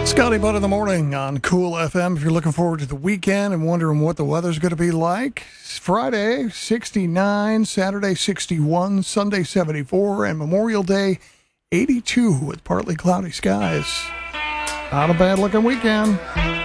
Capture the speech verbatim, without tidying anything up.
Scotty Butt in the morning on Cool F M. If you're looking forward to the weekend and wondering what the weather's going to be like, Friday, sixty-nine, Saturday, sixty-one, Sunday, seventy-four, and Memorial Day, eighty-two with partly cloudy skies. Not a bad looking weekend.